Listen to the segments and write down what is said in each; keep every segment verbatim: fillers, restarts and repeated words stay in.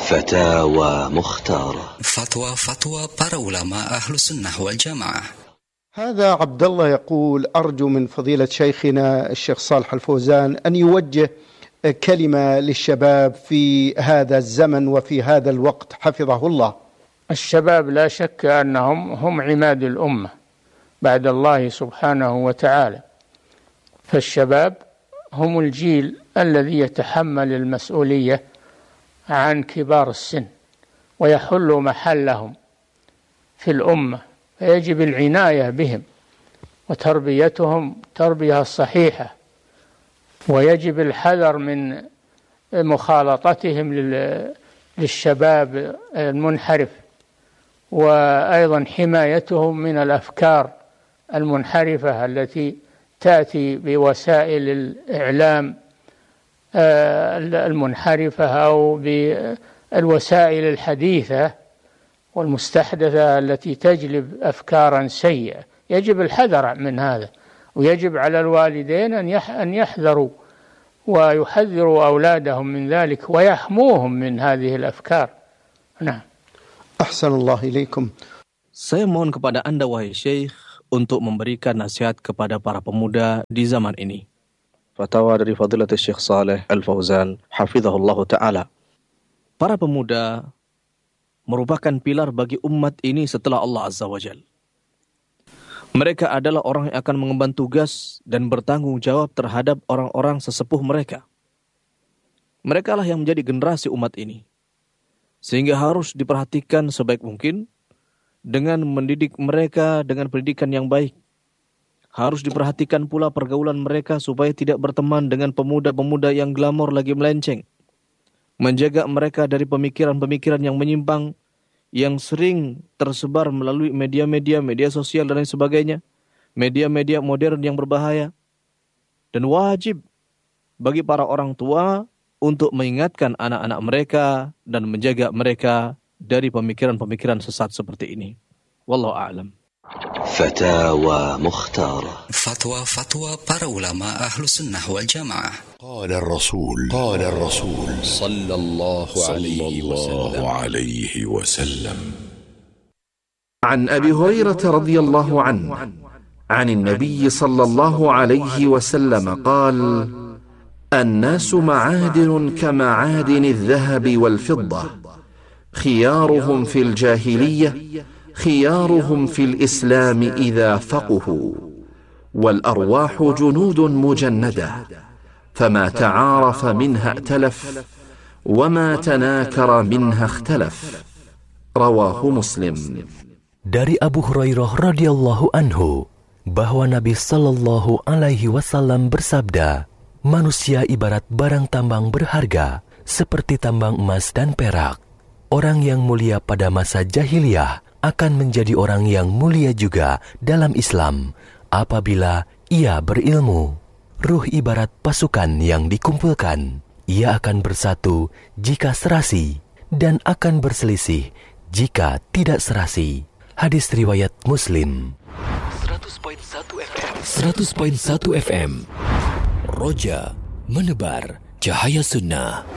فتاوى مختارة. فتوى فتوى para ulama أهل السنة والجماعة. هذا عبد الله يقول: أرجو من فضيلة شيخنا الشيخ صالح الفوزان أن يوجه كلمة للشباب في هذا الزمن وفي هذا الوقت حفظه الله. الشباب لا شك أنهم هم عماد الأمة بعد الله سبحانه وتعالى، فالشباب هم الجيل الذي يتحمل المسؤولية عن كبار السن ويحل محلهم في الأمة، فيجب العناية بهم وتربيتهم تربية صحيحة، ويجب الحذر من مخالطتهم للشباب المنحرف، وأيضا حمايتهم من الأفكار المنحرفة التي تأتي بوسائل الإعلام المنحرفة أو بالوسائل الحديثة والمستحدثة التي تجلب أفكارا سيئة. يجب الحذر من هذا، ويجب على الوالدين أن يحذروا ويحذروا أولادهم من ذلك ويحموهم من هذه الأفكار. نعم. أحسن الله إليكم. Saya mohon kepada Anda, wahai Syekh, untuk memberikan nasihat kepada para pemuda di zaman ini. Fatwa dari Fadilatul Syekh Saleh Al-Fauzan, hafizahullah ta'ala. Para pemuda merupakan pilar bagi umat ini setelah Allah Azza wa Jal. Mereka adalah orang yang akan mengemban tugas dan bertanggung jawab terhadap orang-orang sesepuh mereka. Mereka lah yang menjadi generasi umat ini, sehingga harus diperhatikan sebaik mungkin dengan mendidik mereka dengan pendidikan yang baik. Harus diperhatikan pula pergaulan mereka supaya tidak berteman dengan pemuda-pemuda yang glamor lagi melenceng. Menjaga mereka dari pemikiran-pemikiran yang menyimpang, yang sering tersebar melalui media-media, media sosial dan lain sebagainya. Media-media modern yang berbahaya. Dan wajib bagi para orang tua untuk mengingatkan anak-anak mereka dan menjaga mereka dari pemikiran-pemikiran sesat seperti ini. Wallahu a'lam. فتاوى مختارة. فتوى فتوى para ulama أهل السنة والجماعة. قال الرسول قال الرسول صلى الله عليه وسلم عليه وسلم عن أبي هريرة رضي الله عنه عن النبي صلى الله عليه وسلم قال: الناس معادن كمعادن الذهب والفضة، خيارهم في الجاهلية خيارهم في الإسلام إذا فقهوا، والأرواح جنود مجندة، فما تعارف منها ائتلف، وما تناكر منها اختلف. رواه مسلم. Dari Abu Hurairah radhiyallahu anhu bahwa Nabi sallallahu alaihi wasallam bersabda, manusia ibarat barang tambang berharga seperti tambang emas dan perak. Orang yang mulia pada masa jahiliyah akan menjadi orang yang mulia juga dalam Islam apabila ia berilmu. Ruh ibarat pasukan yang dikumpulkan. Ia akan bersatu jika serasi dan akan berselisih jika tidak serasi. Hadis riwayat Muslim. seratus koma satu F M. seratus koma satu F M. Roja menebar cahaya sunnah.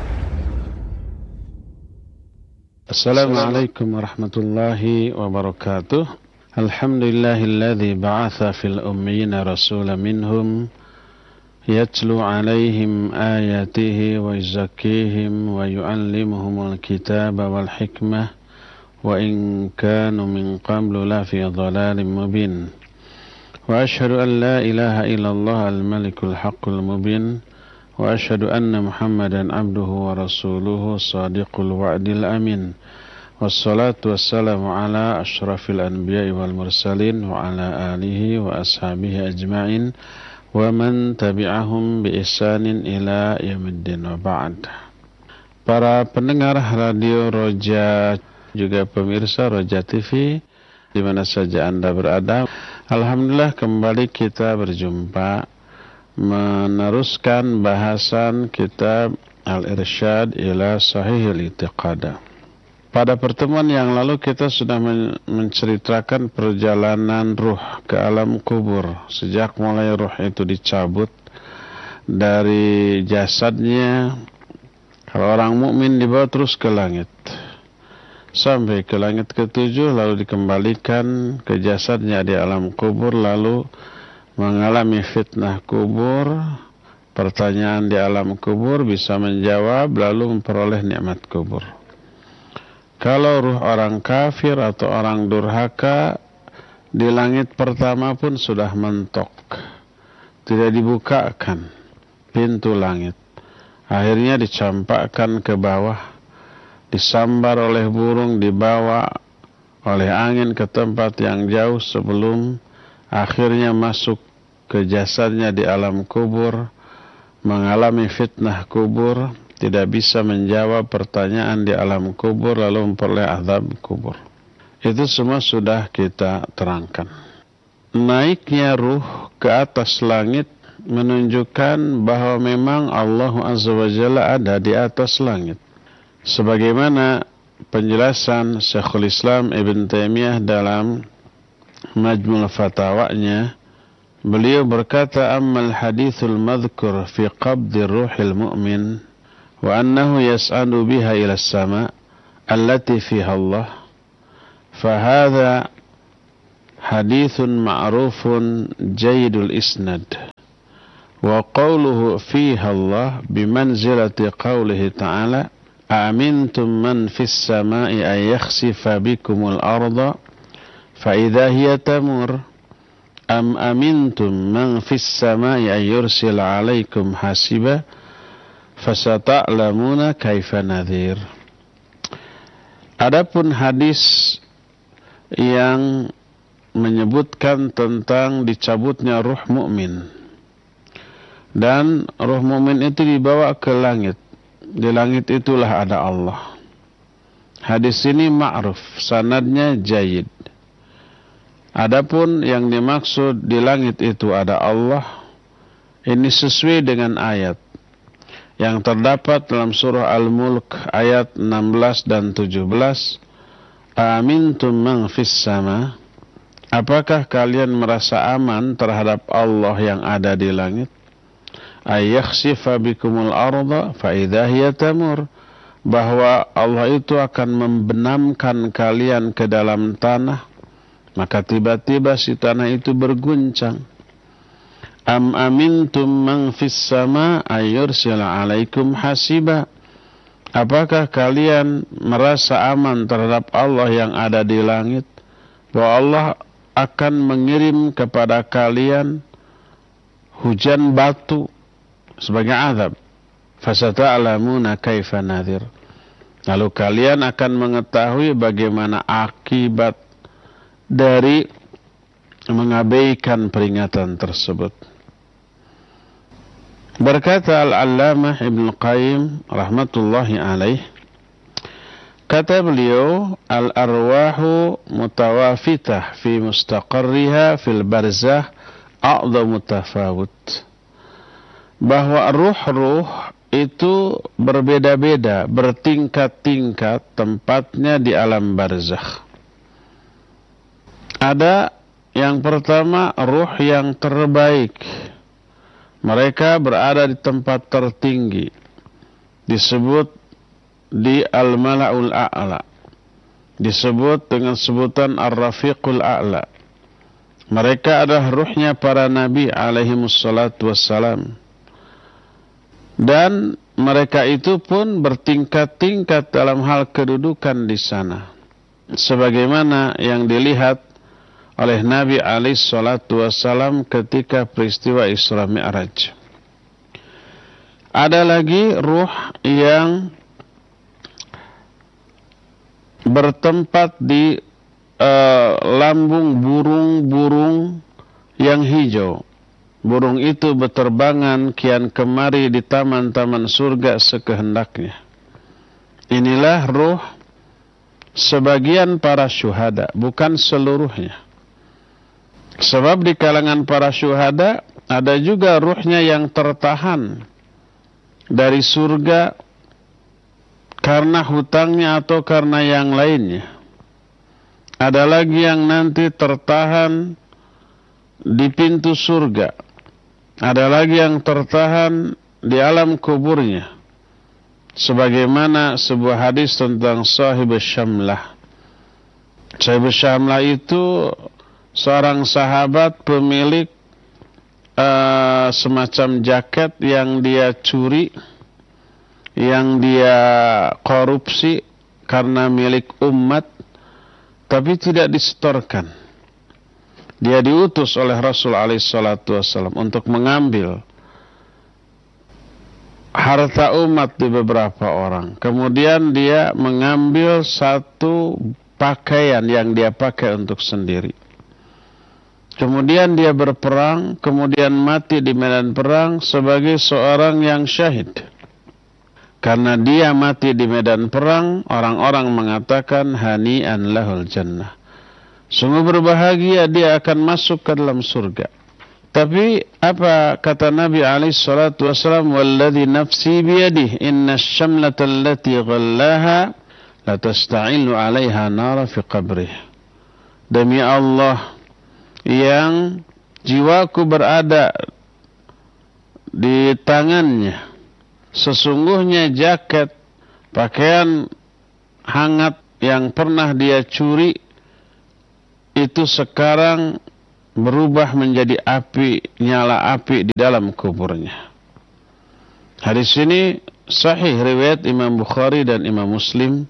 Assalamualaikum warahmatullahi wabarakatuh. Alhamdulillahilladzi ba'atha fil ummiyina rasulan minhum yatlu alaihim ayatihi wa yuzakkihim wa yu'allimuhumul kitaba wal hikmah wa in kanu min qablu la fi dhalalin mubin. Wa ashhadu an la ilaha illallah al-malikul haqqul mubin. وأشهد أن محمدا عبده ورسوله صادق الوعد الأمين والصلاة والسلام على أشرف الأنبياء والمرسلين وعلى آله وأصحابه أجمعين ومن تبعهم بإحسان إلى يوم الدين وبعد. Para pendengar radio Roja, juga pemirsa Roja T V di mana saja Anda berada, alhamdulillah kembali kita berjumpa meneruskan bahasan kitab Al-Irsyad ila Sahihil I'tiqad. Pada pertemuan yang lalu kita sudah men- menceritakan perjalanan ruh ke alam kubur sejak mulai ruh itu dicabut dari jasadnya Kalau orang mukmin dibawa terus ke langit sampai ke langit ketujuh, lalu dikembalikan ke jasadnya di alam kubur, lalu mengalami fitnah kubur, pertanyaan di alam kubur, bisa menjawab, lalu memperoleh nikmat kubur. Kalau ruh orang kafir atau orang durhaka di langit pertama pun sudah mentok, tidak dibukakan pintu langit, akhirnya dicampakkan ke bawah, disambar oleh burung, dibawa oleh angin ke tempat yang jauh sebelum akhirnya masuk ke jasadnya di alam kubur, mengalami fitnah kubur, tidak bisa menjawab pertanyaan di alam kubur, lalu memperoleh azab kubur. Itu semua sudah kita terangkan. Naiknya ruh ke atas langit menunjukkan bahwa memang Allah Azza wa Jalla ada di atas langit. Sebagaimana penjelasan Syekhul Islam Ibn Taimiyah dalam Majmul Fatawanya, beliau berkata, ammal hadithul madhkur fi qabdi ruhil mu'min wa annahu yas'adu biha ila as-sama' allati fiha Allah, fahadha hadithun ma'rufun jayyidul isnad, wa qawluhu fiha Allah bimanzilati qawlihi ta'ala أأمنتم من في السماء أن يخسف بكم الأرض فإذا هي تمر أم أمنتم من في السماء أن يرسل عليكم حاسبا فستعلمون كيف نذير. Adapun hadis yang menyebutkan tentang dicabutnya ruh mukmin, dan ruh mukmin itu dibawa ke langit. Di langit itulah ada Allah. Hadis ini ma'ruf, sanadnya jayyid. Adapun yang dimaksud di langit itu ada Allah, ini sesuai dengan ayat yang terdapat dalam surah Al-Mulk ayat enam belas dan tujuh belas. Amintum man fis sama, apakah kalian merasa aman terhadap Allah yang ada di langit? Ayakhsifa bikumul arda fa idza hiya tamur, bahwa Allah itu akan membenamkan kalian ke dalam tanah, maka tiba-tiba si tanah itu berguncang. Am amintum man fis sama ayursila alaikum hasiba, apakah kalian merasa aman terhadap Allah yang ada di langit, bahwa Allah akan mengirim kepada kalian hujan batu sebagai azab? Fasata'lamuna kaifa nadhir, lalu kalian akan mengetahui bagaimana akibat dari mengabaikan peringatan tersebut. Berkata Al-Allamah Ibn Qayyim rahmatullahi alaih, kata beliau, al-arwahu mutawafitah fi mustaqarriha fil barzah a'dhamu tafawut, bahwa ruh-ruh itu berbeda-beda, bertingkat-tingkat tempatnya di alam barzakh. Ada yang pertama, ruh yang terbaik, mereka berada di tempat tertinggi, disebut di al-mala'ul a'la, disebut dengan sebutan ar-rafiqul a'la. Mereka adalah ruhnya para nabi alaihimussalatu wassalam. Dan mereka itu pun bertingkat-tingkat dalam hal kedudukan di sana, sebagaimana yang dilihat oleh Nabi alaihi salatu wassalam ketika peristiwa Isra Mi'raj. Ada lagi ruh yang bertempat di uh, lambung burung-burung yang hijau. Burung itu berterbangan kian kemari di taman-taman surga sekehendaknya. Inilah ruh sebagian para syuhada, bukan seluruhnya. Sebab di kalangan para syuhada ada juga ruhnya yang tertahan dari surga karena hutangnya atau karena yang lainnya. Ada lagi yang nanti tertahan di pintu surga. Ada lagi yang tertahan di alam kuburnya. sebagaimana sebuah hadis tentang Sahibus Syamlah. Sahibus Syamlah itu seorang sahabat pemilik uh, semacam jaket yang dia curi, yang dia korupsi karena milik umat, tapi tidak disetorkan. Dia diutus oleh Rasul alaihi salatu wasallam untuk mengambil harta umat di beberapa orang. Kemudian dia mengambil satu pakaian yang dia pakai untuk sendiri. Kemudian dia berperang, kemudian mati di medan perang sebagai seorang yang syahid. Karena dia mati di medan perang, orang-orang mengatakan hani'an lahul jannah. Sungguh berbahagia dia akan masuk ke dalam surga. Tapi apa kata Nabi alaihi salatu wasallam, walladzi nafsi biyadihi inna asy-syamlata allati ghallaha la tasta'ilu 'alaiha nara fi qabrih. Demi Allah yang jiwaku berada di tangannya, sesungguhnya jaket pakaian hangat yang pernah dia curi itu sekarang berubah menjadi api, nyala api di dalam kuburnya. Hadis ini sahih riwayat Imam Bukhari dan Imam Muslim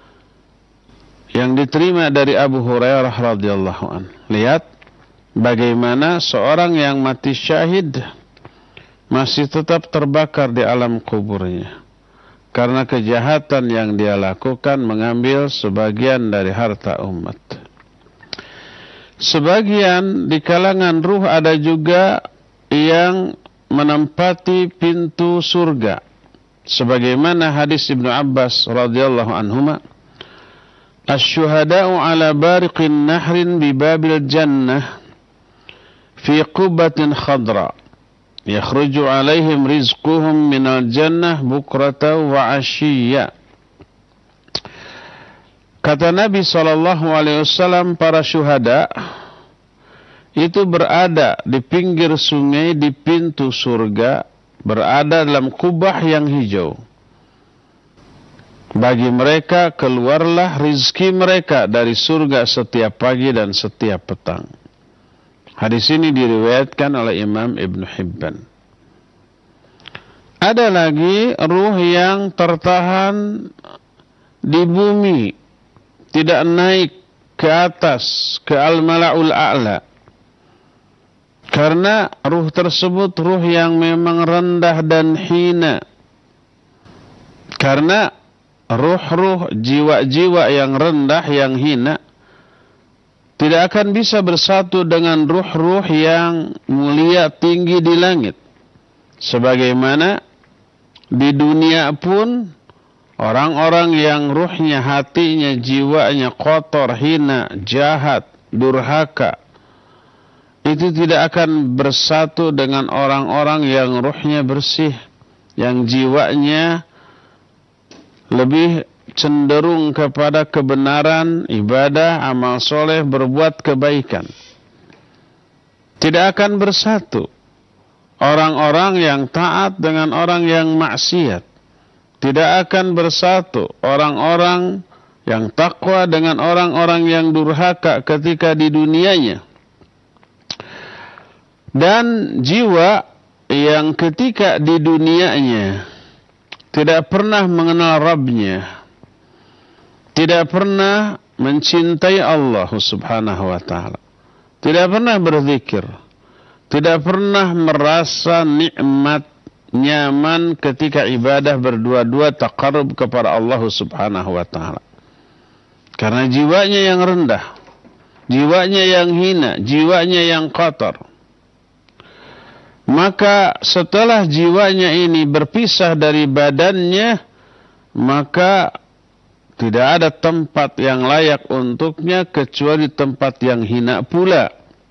yang diterima dari Abu Hurairah radhiyallahu anhu. Lihat bagaimana seorang yang mati syahid masih tetap terbakar di alam kuburnya karena kejahatan yang dia lakukan mengambil sebagian dari harta umat. Sebagian di kalangan ruh ada juga yang menempati pintu surga. Sebagaimana hadis Ibnu Abbas radhiyallahu anhuma, "Asy-syuhada'u 'ala bariqin nahrin bi babil jannah fi qubbatin khadra. Yakhruju 'alaihim rizquhum minal jannah bukratan wa 'ashiyya." Kata Nabi shallallahu alaihi wasallam, para syuhada itu berada di pinggir sungai di pintu surga, berada dalam kubah yang hijau. Bagi mereka keluarlah rizki mereka dari surga setiap pagi dan setiap petang. Hadis ini diriwayatkan oleh Imam Ibn Hibban. Ada lagi ruh yang tertahan di bumi, tidak naik ke atas, ke al-mala'ul a'la. Karena ruh tersebut ruh yang memang rendah dan hina. Karena ruh-ruh, jiwa-jiwa yang rendah, yang hina, tidak akan bisa bersatu dengan ruh-ruh yang mulia tinggi di langit. Sebagaimana di dunia pun orang-orang yang ruhnya, hatinya, jiwanya kotor, hina, jahat, durhaka, itu tidak akan bersatu dengan orang-orang yang ruhnya bersih, yang jiwanya lebih cenderung kepada kebenaran, ibadah, amal soleh, berbuat kebaikan. Tidak akan bersatu orang-orang yang taat dengan orang yang maksiat. Tidak akan bersatu orang-orang yang takwa dengan orang-orang yang durhaka ketika di dunianya. Dan jiwa yang ketika di dunianya tidak pernah mengenal Rabbnya, tidak pernah mencintai Allah subhanahu wa ta'ala, tidak pernah berzikir, tidak pernah merasa nikmat nyaman ketika ibadah berdua-dua taqarrub kepada Allah subhanahu wa ta'ala. Karena jiwanya yang rendah, jiwanya yang hina, jiwanya yang kotor. Maka setelah jiwanya ini berpisah dari badannya, maka tidak ada tempat yang layak untuknya kecuali tempat yang hina pula.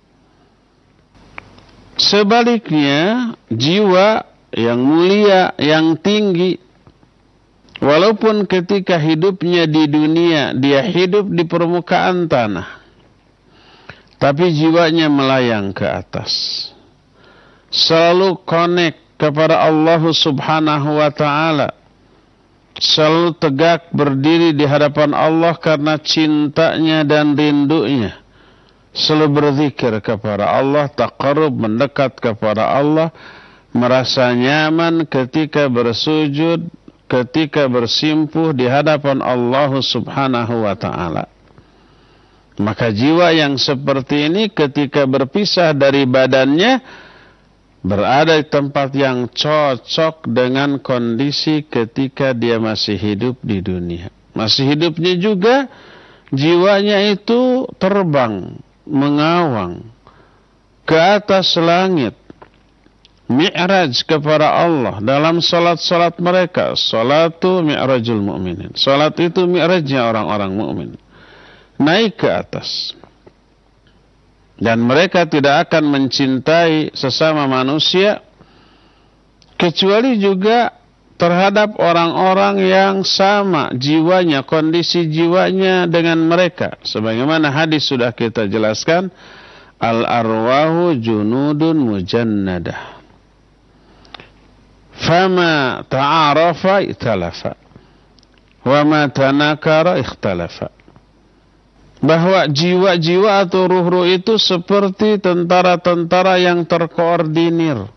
Sebaliknya, jiwa yang mulia, yang tinggi, walaupun ketika hidupnya di dunia dia hidup di permukaan tanah, tapi jiwanya melayang ke atas, selalu connect kepada Allah subhanahu wa ta'ala, selalu tegak berdiri di hadapan Allah karena cintanya dan rindunya, selalu berzikir kepada Allah, taqarrub, mendekat kepada Allah, merasa nyaman ketika bersujud, ketika bersimpuh di hadapan Allah Subhanahu wa ta'ala. Maka jiwa yang seperti ini ketika berpisah dari badannya berada di tempat yang cocok dengan kondisi ketika dia masih hidup di dunia. Masih hidupnya juga jiwanya itu terbang, mengawang ke atas langit, mi'raj kepada Allah dalam salat-salat mereka. Salatu mi'rajul mu'minin. Salat itu mi'rajnya orang-orang mukmin. Naik ke atas. Dan mereka tidak akan mencintai sesama manusia kecuali juga terhadap orang-orang yang sama jiwanya, kondisi jiwanya dengan mereka. Sebagaimana hadis sudah kita jelaskan, al-arwahu junudun mujannadah. Fama ta'arafa ikhtalafa. Wa ma tanakara ikhtalafa. Bahwa jiwa-jiwa atau ruh-ruh itu seperti tentara-tentara yang terkoordinir.